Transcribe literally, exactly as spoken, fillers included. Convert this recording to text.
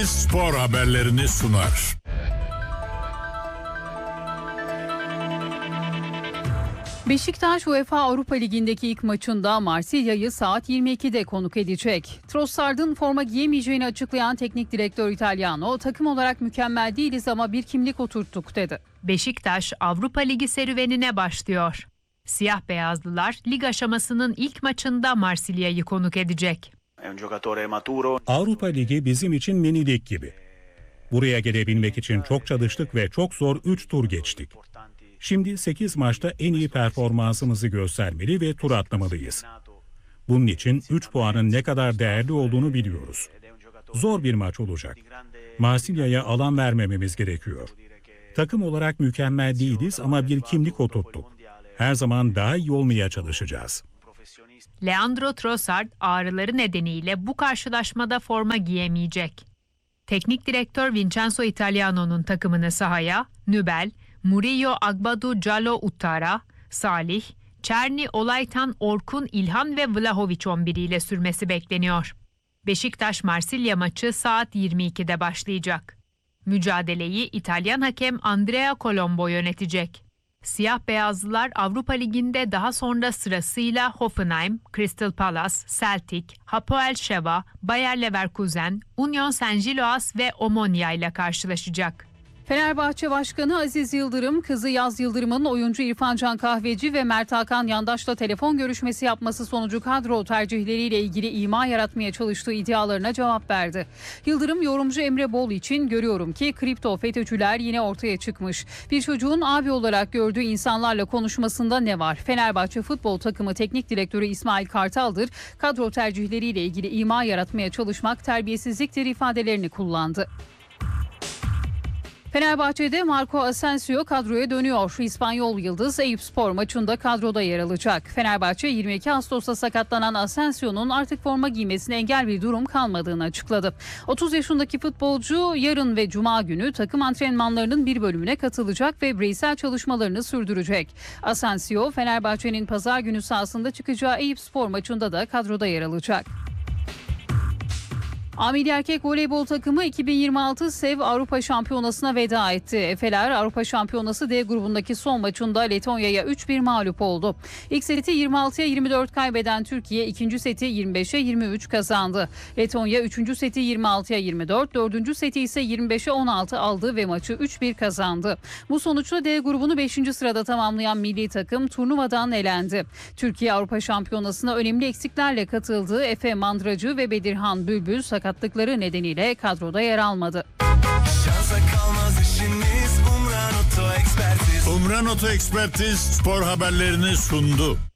Spor haberlerini sunar. Beşiktaş UEFA Avrupa Ligi'ndeki ilk maçında Marsilya'yı saat yirmi ikide konuk edecek. Trossard'ın forma giyemeyeceğini açıklayan teknik direktör Italiano, takım olarak mükemmel değiliz ama bir kimlik oturttuk dedi. Beşiktaş Avrupa Ligi serüvenine başlıyor. Siyah beyazlılar lig aşamasının ilk maçında Marsilya'yı konuk edecek. Avrupa Ligi bizim için mini lig gibi. Buraya gelebilmek için çok çalıştık ve çok zor üç tur geçtik. Şimdi sekiz maçta en iyi performansımızı göstermeli ve tur atlamalıyız. Bunun için üç puanın ne kadar değerli olduğunu biliyoruz. Zor bir maç olacak. Marsilya'ya alan vermememiz gerekiyor. Takım olarak mükemmel değiliz ama bir kimlik oturttuk. Her zaman daha iyi olmaya çalışacağız. Leandro Trossard ağrıları nedeniyle bu karşılaşmada forma giyemeyecek. Teknik direktör Vincenzo Italiano'nun takımını sahaya Nübel, Murillo Agbadu Jallo Uttara, Salih, Çerni Olaytan Orkun İlhan ve Vlahovic on bir ile sürmesi bekleniyor. Beşiktaş-Marsilya maçı saat yirmi ikide başlayacak. Mücadeleyi İtalyan hakem Andrea Colombo yönetecek. Siyah beyazlılar Avrupa Ligi'nde daha sonra sırasıyla Hoffenheim, Crystal Palace, Celtic, Hapoel Sheva, Bayer Leverkusen, Union Saint-Gilloise ve Omonia ile karşılaşacak. Fenerbahçe Başkanı Aziz Yıldırım, kızı Yaz Yıldırım'ın oyuncu İrfan Can Kahveci ve Mert Hakan Yandaş'la telefon görüşmesi yapması sonucu kadro tercihleriyle ilgili ima yaratmaya çalıştığı iddialarına cevap verdi. Yıldırım, yorumcu Emre Bol için görüyorum ki kripto FETÖ'cüler yine ortaya çıkmış. Bir çocuğun abi olarak gördüğü insanlarla konuşmasında ne var? Fenerbahçe futbol takımı teknik direktörü İsmail Kartal'dır. Kadro tercihleriyle ilgili ima yaratmaya çalışmak terbiyesizliktir ifadelerini kullandı. Fenerbahçe'de Marco Asensio kadroya dönüyor. İspanyol yıldız Eyüpspor maçında kadroda yer alacak. Fenerbahçe yirmi iki Ağustos'ta sakatlanan Asensio'nun artık forma giymesine engel bir durum kalmadığını açıkladı. otuz yaşındaki futbolcu yarın ve cuma günü takım antrenmanlarının bir bölümüne katılacak ve bireysel çalışmalarını sürdürecek. Asensio, Fenerbahçe'nin pazar günü sahasında çıkacağı Eyüpspor maçında da kadroda yer alacak. A Milli Erkek Voleybol takımı iki bin yirmi altı SEV Avrupa Şampiyonası'na veda etti. Efeler Avrupa Şampiyonası D grubundaki son maçında Letonya'ya üç bir mağlup oldu. İlk seti yirmi altıya yirmi dört kaybeden Türkiye ikinci seti yirmi beşe yirmi üç kazandı. Letonya üçüncü seti yirmi altıya yirmi dört, dördüncü seti ise yirmi beşe on altı aldı ve maçı üç bir kazandı. Bu sonuçla D grubunu beşinci sırada tamamlayan milli takım turnuvadan elendi. Türkiye Avrupa Şampiyonası'na önemli eksiklerle katıldığı Efe Mandracı ve Bedirhan Bülbül sakatlıkları nedeniyle kadroda yer almadı. Umran Oto Ekspertiz spor haberlerini sundu.